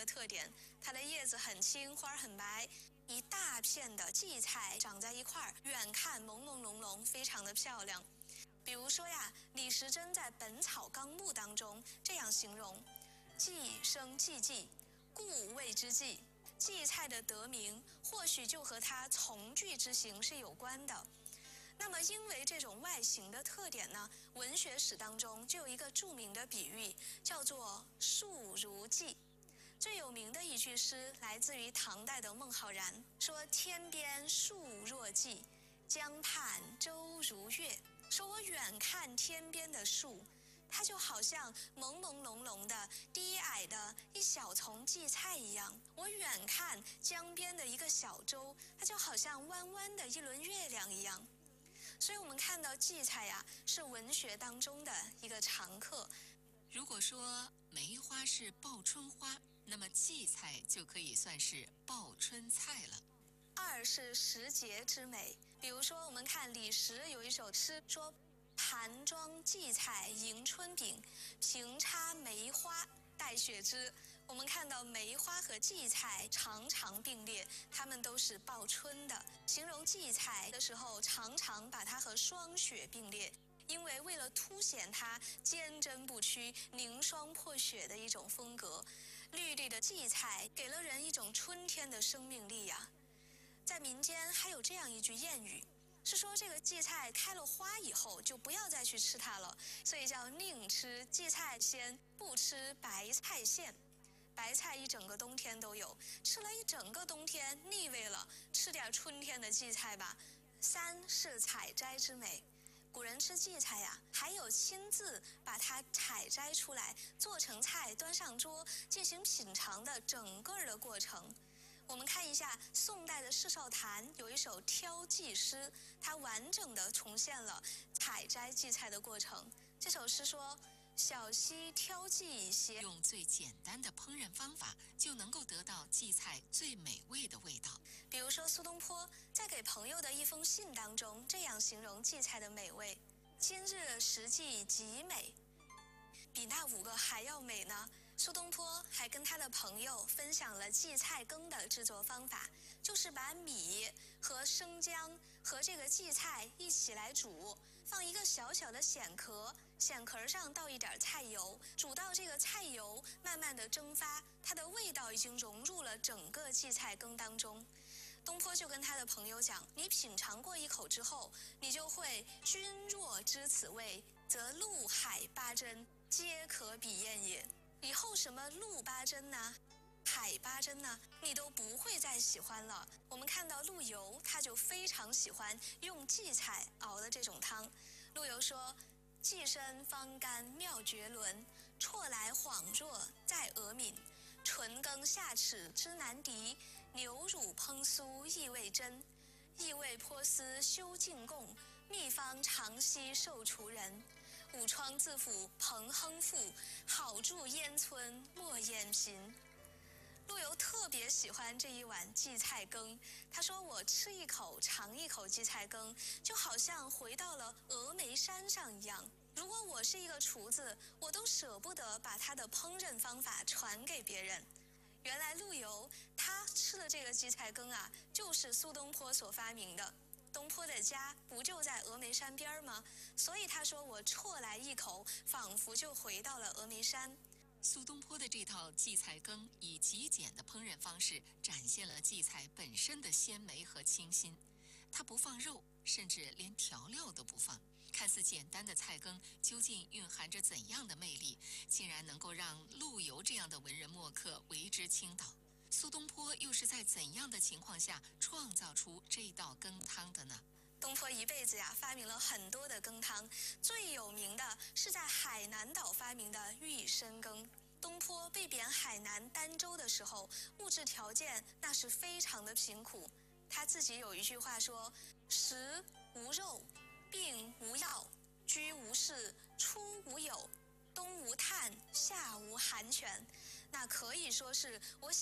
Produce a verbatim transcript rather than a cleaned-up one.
个特点，它的叶子很青，花很白，一大片的荠菜长在一块儿，远看朦朦胧胧，非常的漂亮。比如说呀，李时珍在《本草纲目》当中这样形容：荠生荠荠，故谓之荠。荠菜的得名，或许就和它从句之形是有关的。那么，因为这种外形的特点呢，文学史当中就有一个著名的比喻，叫做“树如荠”。最有名的一句诗来自于唐代的孟浩然，说：“天边树若荠，江畔舟如月。”说我远看天边的树，它就好像朦朦胧胧的低矮的一小丛荠菜一样；我远看江边的一个小舟，它就好像弯弯的一轮月亮一样。所以我们看到荠菜呀，是文学当中的一个常客。 如果说梅花是报春花，那么荠菜就可以算是报春菜了。 二是时节之美，比如说我们看李时有一首诗说：“盘装荠菜迎春饼，平插梅花待雪枝。”我们看到梅花和荠菜常常并列，它们都是报春的。形容荠菜的时候，常常把它和霜雪并列，因为为了凸显它坚贞不屈、凝霜破雪的一种风格，绿绿的荠菜给了人一种春天的生命力呀、啊。在民间还有这样一句谚语，是说这个荠菜开了花以后就不要再去吃它了，所以叫宁吃荠菜鲜，不吃白菜馅。白菜一整个冬天都有，吃了一整个冬天腻味了，吃点春天的荠菜吧。三是采摘之美，古人吃荠菜呀，还有亲自把它采摘出来，做成菜端上桌进行品尝的整个的过程。我们看一下宋代的释少谈有一首挑荠诗，它完整的重现了采摘荠菜的过程。这首诗说：“小溪挑荠斜”， 用最简单的烹饪方法就能够得到荠菜最美味的味道。 比如说苏东坡在给朋友的一封信当中这样形容荠菜的美味：“今日时荠极美。”比那五个还要美呢。苏东坡还跟他的朋友分享了荠菜羹的制作方法，就是把米和生姜和这个荠菜一起来煮，放一个小小的蚬壳，蚬壳上倒一点菜油，煮到这个菜油慢慢的蒸发，它的味道已经融入了整个荠菜羹当中。东坡就跟他的朋友讲：“你品尝过一口之后，你就会君若知此味，则陆海八珍皆可比验也。”以后什么陆八珍呢、海八珍呢，你都不会再喜欢了。我们看到陆游，他就非常喜欢用荠菜熬的这种汤。陆游说：“荠深方干妙绝伦，啜来恍若在俄闽。纯羹下齿之难敌，牛乳烹酥意味真。意味颇思修静贡，秘方常惜受厨人。武窗自辅彭亨赋，好住烟村莫厌贫。”陆游特别喜欢这一碗荠菜羹，他说：“我吃一口尝一口荠菜羹，就好像回到了峨眉山上一样。如果我是一个厨子，我都舍不得把他的烹饪方法传给别人。”原来陆游他吃的这个荠菜羹啊，就是苏东坡所发明的。东坡的家不就在峨眉山边吗？所以他说：“我啜来一口，仿佛就回到了峨眉山。” 苏东坡的这套荠菜羹以极简的烹饪方式，展现了荠菜本身的鲜美和清新。它不放肉，甚至连调料都不放。看似简单的菜羹，究竟蕴含着怎样的魅力，竟然能够让陆游这样的文人墨客为之倾倒？苏东坡又是在怎样的情况下创造出这道羹汤的呢？ 东坡一辈子呀，发明了很多的羹汤，最有名的是在海南岛发明的玉参羹。东坡被贬海南儋州的时候，物质条件那是非常的贫苦。他自己有一句话说：“食无肉，病无药，居无室，出无友，冬无炭，夏无寒泉。”那可以说是我